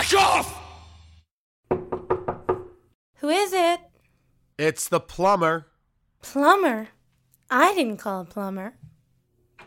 Back off! Who is it? It's the plumber. Plumber? I didn't call a plumber.